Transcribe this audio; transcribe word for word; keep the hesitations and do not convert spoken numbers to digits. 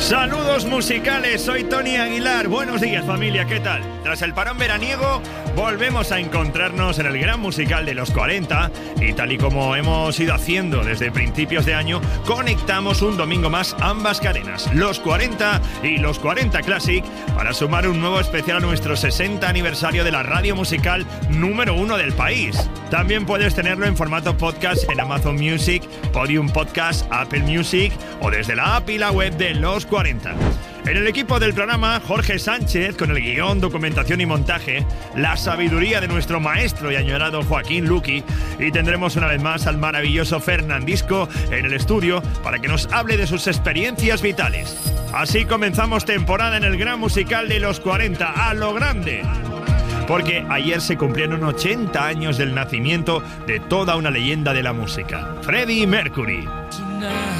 Saludos musicales, soy Tony Aguilar. Buenos días, familia, ¿qué tal? Tras el parón veraniego, volvemos a encontrarnos en el gran musical de los cuarenta y tal y como hemos ido haciendo desde principios de año, conectamos un domingo más ambas cadenas, los cuarenta y los cuarenta Classic, para sumar un nuevo especial a nuestro sesenta aniversario de la radio musical número uno del país. También puedes tenerlo en formato podcast en Amazon Music, Podium Podcast, Apple Music o desde la app y la web de Los cuarenta. En el equipo del programa, Jorge Sánchez, con el guión, documentación y montaje, la sabiduría de nuestro maestro y añorado Joaquín Luqui, y tendremos una vez más al maravilloso Fernandisco en el estudio para que nos hable de sus experiencias vitales. Así comenzamos temporada en el gran musical de los cuarenta, a lo grande. Porque ayer se cumplieron ochenta años del nacimiento de toda una leyenda de la música, Freddie Mercury.